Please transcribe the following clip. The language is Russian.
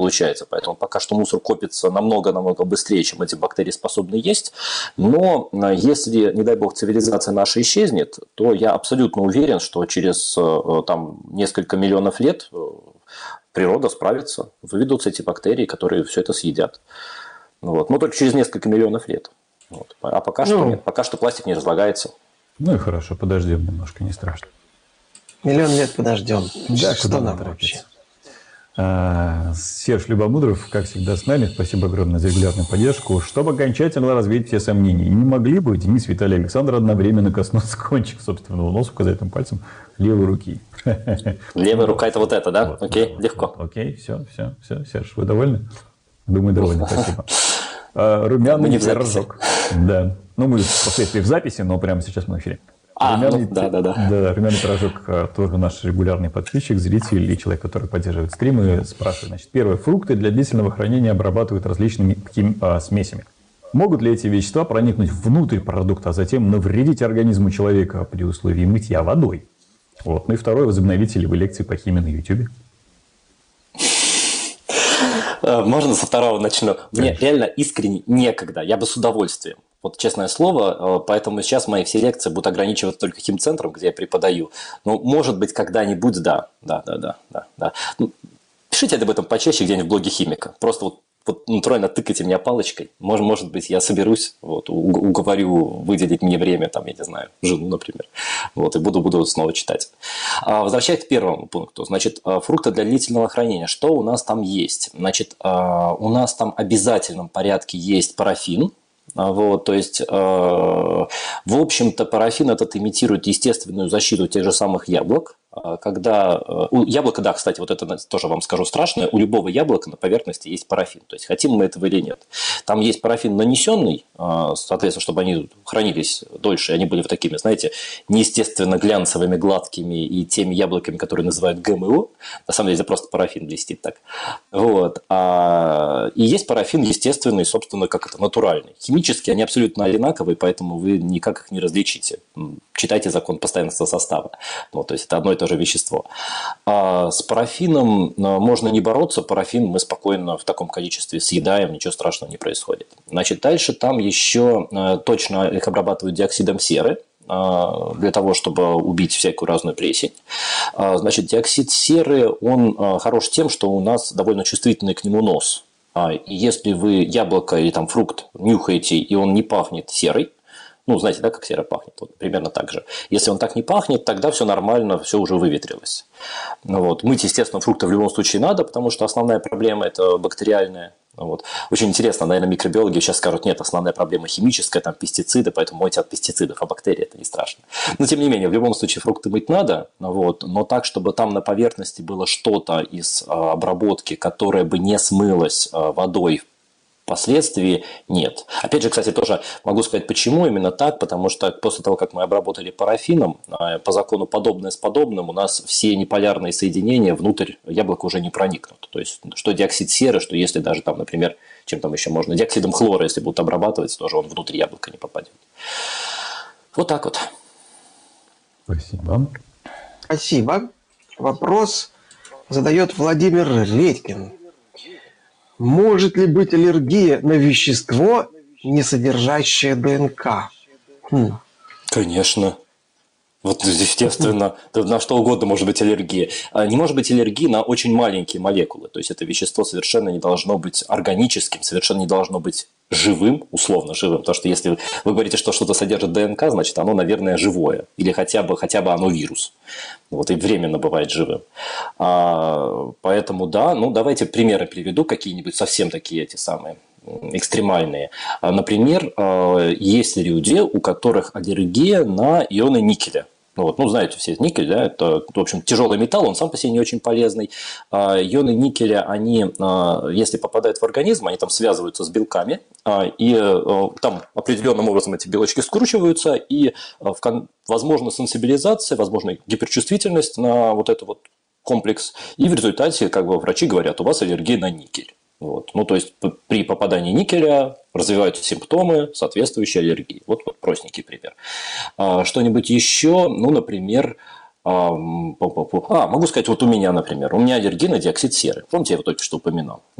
получается. Поэтому пока что мусор копится намного-намного быстрее, чем эти бактерии способны есть. Но если, не дай бог, цивилизация наша исчезнет, то я абсолютно уверен, что через несколько миллионов лет природа справится, выведутся эти бактерии, которые все это съедят. Вот. Но только через несколько миллионов лет. Вот. А пока что нет. Пока что пластик не разлагается. Ну и хорошо, подождем немножко, не страшно. Миллион лет подождем. Да, что нам вообще? Серж Любомудров, как всегда, с нами. Спасибо огромное за регулярную поддержку. Чтобы окончательно развеять все сомнения, не могли бы Денис, Виталий, Александр одновременно коснуться кончик собственного носа указательным пальцем левой руки? Левая рука – это вот это, да? Вот, Окей, вот, легко. Окей, все. Серж, вы довольны? Думаю, довольны, спасибо. Румяный пирожок. Да. Ну, мы впоследствии в записи, но прямо сейчас мы в эфире. Румяный пирожок тоже наш регулярный подписчик, зритель и человек, который поддерживает стримы, спрашивает. Значит, первое. Фрукты для длительного хранения обрабатывают различными смесями. Могут ли эти вещества проникнуть внутрь продукта, а затем навредить организму человека при условии мытья водой? Вот. Ну и второе. Возобновите ли вы лекции по химии на YouTube? Можно со второго начну? Мне реально искренне некогда. Я бы с удовольствием. Вот честное слово, поэтому сейчас мои все лекции будут ограничиваться только химцентром, где я преподаю. Но, может быть, когда-нибудь, да. Ну, пишите об этом почаще где-нибудь в блоге химика. Просто вот натурально тыкайте меня палочкой. Может быть, я соберусь, уговорю выделить мне время, я не знаю, жену, например. И буду снова читать. Возвращаясь к первому пункту. Значит, фрукты для длительного хранения. Что у нас там есть? Значит, у нас там в обязательном порядке есть парафин. То есть, в общем-то, парафин этот имитирует естественную защиту тех же самых яблок. Когда у яблока, да, кстати, вот это тоже вам скажу страшное, у любого яблока на поверхности есть парафин. То есть, хотим мы этого или нет. Там есть парафин нанесенный, соответственно, чтобы они хранились дольше, и они были такими, знаете, неестественно глянцевыми, гладкими и теми яблоками, которые называют ГМО. На самом деле, это просто парафин блестит так. И есть парафин естественный, собственно, натуральный. Химически они абсолютно одинаковые, поэтому вы никак их не различите. Читайте закон постоянства состава. То есть, это одно и то же вещество. С парафином можно не бороться. Парафин мы спокойно в таком количестве съедаем, ничего страшного не происходит. Значит, дальше там еще точно их обрабатывают диоксидом серы для того, чтобы убить всякую разную плесень. Значит, диоксид серы, он хорош тем, что у нас довольно чувствительный к нему нос. И если вы яблоко или фрукт нюхаете, и он не пахнет серой, знаете, да, как сера пахнет? Примерно так же. Если он так не пахнет, тогда все нормально, все уже выветрилось. Мыть, естественно, фрукты в любом случае надо, потому что основная проблема – это бактериальная. Очень интересно, наверное, микробиологи сейчас скажут, нет, основная проблема химическая, пестициды, поэтому мойте от пестицидов, а бактерии – это не страшно. Но, тем не менее, в любом случае фрукты мыть надо, но так, чтобы там на поверхности было что-то из обработки, которое бы не смылось водой впоследствии, нет. Опять же, кстати, тоже могу сказать, почему именно так, потому что после того, как мы обработали парафином, по закону подобное с подобным, у нас все неполярные соединения внутрь яблока уже не проникнут. То есть, что диоксид серы, что если даже например, чем там еще можно, диоксидом хлора, если будут обрабатывать, тоже он внутрь яблока не попадет. Вот так вот. Спасибо. Спасибо. Вопрос задает Владимир Редькин. Может ли быть аллергия на вещество, не содержащее ДНК? Конечно. Естественно, на что угодно может быть аллергия. Не может быть аллергии на очень маленькие молекулы. То есть, это вещество совершенно не должно быть органическим, совершенно не должно быть живым, условно живым. Потому что если вы говорите, что что-то содержит ДНК, значит, оно, наверное, живое. Или хотя бы оно вирус. И временно бывает живым. Поэтому, да, давайте примеры приведу, какие-нибудь совсем такие эти самые экстремальные. Например, есть люди, у которых аллергия на ионы никеля. Знаете, все никель, да, это, в общем, тяжелый металл, он сам по себе не очень полезный. Ионы никеля, они, если попадают в организм, они там связываются с белками, и там определенным образом эти белочки скручиваются, и возможна сенсибилизация, возможна гиперчувствительность на этот комплекс, и в результате, врачи говорят, у вас аллергия на никель. То есть, при попадании никеля развиваются симптомы, соответствующие аллергии. Простенький пример. Что-нибудь еще, например, Могу сказать, вот у меня, например, у меня аллергия на диоксид серы. Помните, я его только что упоминал?